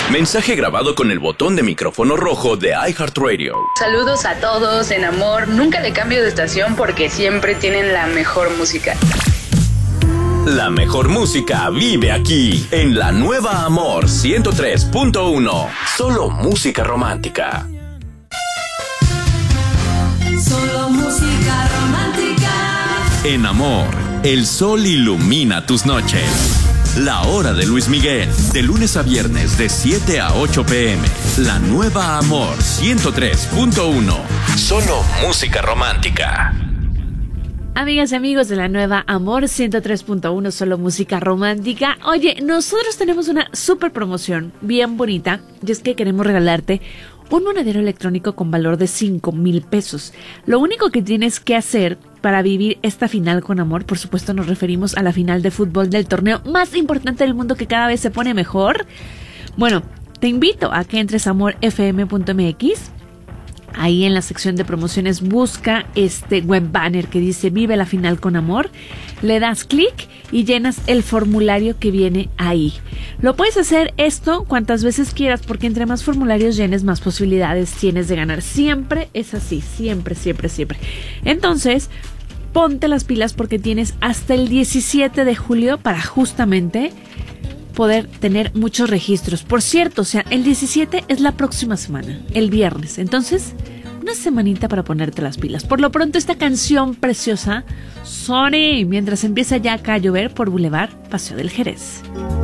Mensaje grabado con el botón de micrófono rojo de iHeartRadio. Saludos a todos en amor. Nunca le cambio de estación porque siempre tienen la mejor música. La mejor música vive aquí, en la nueva Amor 103.1. Solo música romántica. Solo música romántica. En Amor, el sol ilumina tus noches. La hora de Luis Miguel, de lunes a viernes de 7 a 8 p.m. La nueva Amor 103.1. Solo música romántica. Amigas y amigos de la nueva Amor 103.1, solo música romántica. Oye, nosotros tenemos una super promoción bien bonita, y es que queremos regalarte un monedero electrónico con valor de 5,000 pesos. Lo único que tienes que hacer para vivir esta final con amor, por supuesto nos referimos a la final de fútbol del torneo más importante del mundo que cada vez se pone mejor. Bueno, te invito a que entres a amorfm.mx. Ahí en la sección de promociones busca este web banner que dice Vive la final con amor. Le das clic y llenas el formulario que viene ahí. Lo puedes hacer esto cuantas veces quieras porque entre más formularios llenes, más posibilidades tienes de ganar. Siempre es así, siempre, siempre, siempre. Entonces, ponte las pilas porque tienes hasta el 17 de julio para justamente poder tener muchos registros. Por cierto, o sea, el 17 es la próxima semana, el viernes. Entonces, una semanita para ponerte las pilas. Por lo pronto, esta canción preciosa, Sony, mientras empieza ya acá a llover por Boulevard Paseo del Jerez.